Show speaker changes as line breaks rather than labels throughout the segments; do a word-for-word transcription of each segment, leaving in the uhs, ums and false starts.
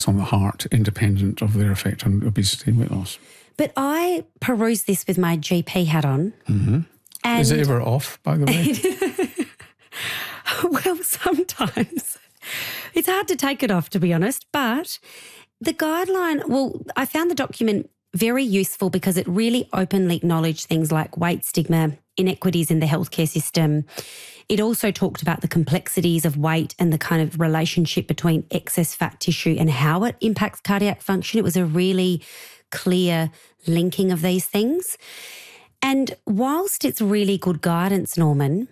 on the heart, independent of their effect on obesity and weight loss.
But I perused this with my G P hat on.
Mm-hmm.
And
is it ever off, by the way?
Well, sometimes. It's hard to take it off, to be honest. But the guideline, well, I found the document very useful because it really openly acknowledged things like weight stigma, inequities in the healthcare system. It also talked about the complexities of weight and the kind of relationship between excess fat tissue and how it impacts cardiac function. It was a really clear linking of these things. And whilst it's really good guidance, Norman,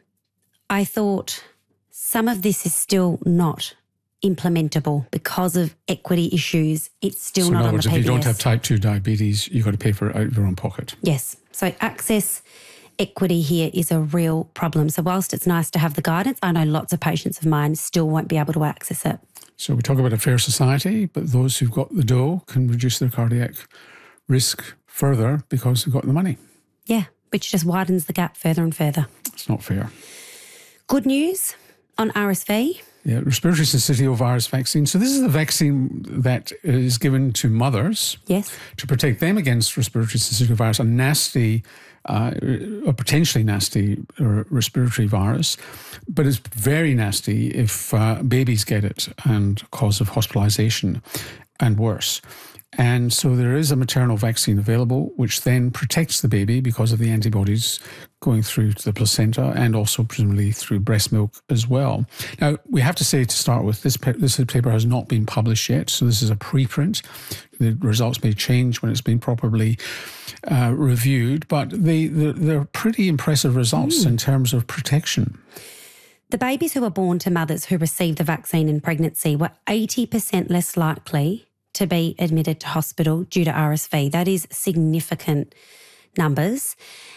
I thought some of this is still not implementable because of equity issues. It's still
so
not
in other
on
words,
the P B S.
if you don't have type two diabetes, you've got to pay for it out of your own pocket.
Yes. So access equity here is a real problem. So whilst it's nice to have the guidance, I know lots of patients of mine still won't be able to access it.
So we talk about a fair society, but those who've got the dough can reduce their cardiac risk further because they've got the money.
Yeah, which just widens the gap further and further.
It's not fair.
Good news on R S V.
Yeah, respiratory syncytial virus vaccine. So this is the vaccine that is given to mothers
Yes.
to protect them against respiratory syncytial virus, a nasty, uh, a potentially nasty uh, respiratory virus, but it's very nasty if uh, babies get it and cause of hospitalisation and worse. And so there is a maternal vaccine available, which then protects the baby because of the antibodies going through to the placenta and also presumably through breast milk as well. Now, we have to say to start with, this, pa- this paper has not been published yet, so this is a preprint. The results may change when it's been properly uh, reviewed, but they, they're, they're pretty impressive results mm. in terms of protection.
The babies who were born to mothers who received the vaccine in pregnancy were eighty percent less likely to be admitted to hospital due to R S V. That is significant numbers.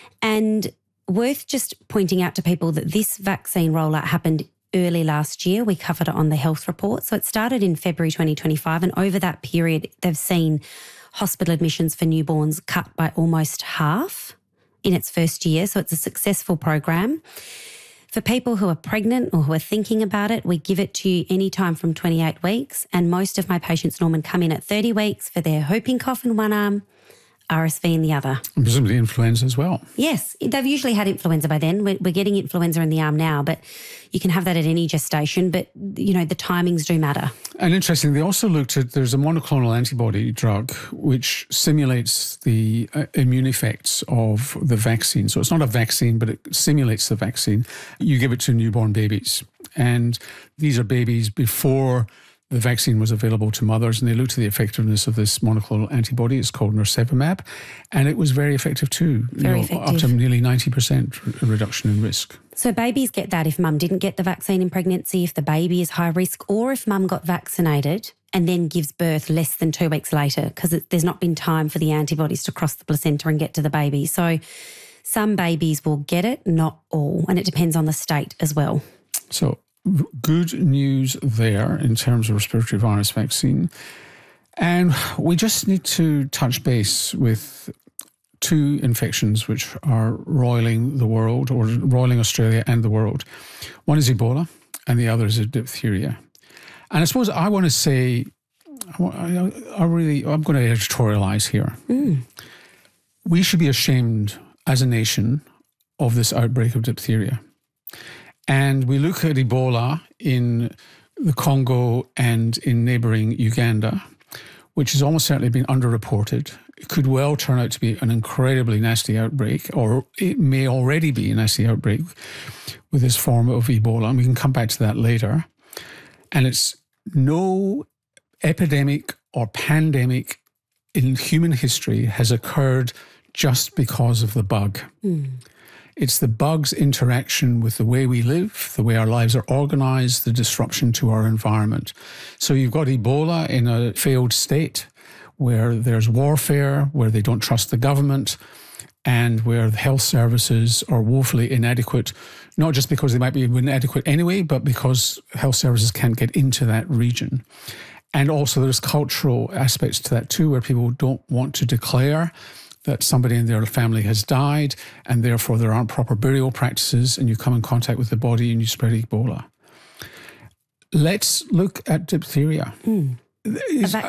And worth just pointing out to people that this vaccine rollout happened early last year. We covered it on the health report. So it started in February twenty twenty-five, and over that period, they've seen hospital admissions for newborns cut by almost half in its first year. So it's a successful program. For people who are pregnant or who are thinking about it, we give it to you anytime from twenty-eight weeks. And most of my patients, Norman, come in at thirty weeks for their whooping cough in one arm, R S V in the other.
And presumably influenza as well.
Yes, they've usually had influenza by then. We're, we're getting influenza in the arm now, but you can have that at any gestation. But, you know, the timings do matter. And
interestingly, they also looked at, there's a monoclonal antibody drug which simulates the uh, immune effects of the vaccine. So it's not a vaccine, but it simulates the vaccine. You give it to newborn babies. And these are babies before the vaccine was available to mothers, and they looked at the effectiveness of this monoclonal antibody. It's called nirsevimab, and it was very effective too.
Very
you know,
effective.
Up to nearly ninety percent reduction in risk.
So babies get that if mum didn't get the vaccine in pregnancy, if the baby is high risk, or if mum got vaccinated and then gives birth less than two weeks later, because there's not been time for the antibodies to cross the placenta and get to the baby. So some babies will get it, not all, and it depends on the state as well.
So good news there in terms of respiratory virus vaccine. And we just need to touch base with two infections which are roiling the world, or roiling Australia and the world. One is Ebola and the other is diphtheria. And I suppose I want to say, I, I really, I'm going to editorialise here.
Mm.
We should be ashamed as a nation of this outbreak of diphtheria. And we look at Ebola in the Congo and in neighbouring Uganda, which has almost certainly been underreported. It could well turn out to be an incredibly nasty outbreak, or it may already be a nasty outbreak with this form of Ebola, and we can come back to that later. And it's no epidemic or pandemic in human history has occurred just because of the bug.
Mm.
It's the bug's interaction with the way we live, the way our lives are organised, the disruption to our environment. So you've got Ebola in a failed state where there's warfare, where they don't trust the government, and where the health services are woefully inadequate, not just because they might be inadequate anyway, but because health services can't get into that region. And also there's cultural aspects to that too, where people don't want to declare that somebody in their family has died, and therefore there aren't proper burial practices, and you come in contact with the body and you spread Ebola. Let's look at diphtheria.
Mm.
Is,
a vaccine